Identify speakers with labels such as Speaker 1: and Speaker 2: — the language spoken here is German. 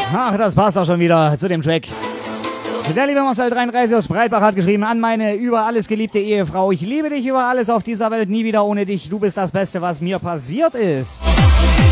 Speaker 1: Ach, das passt auch schon wieder zu dem Track. Der liebe Marcel 33 aus Breitbach hat geschrieben: An meine über alles geliebte Ehefrau. Ich liebe dich über alles auf dieser Welt, nie wieder ohne dich. Du bist das Beste, was mir passiert ist.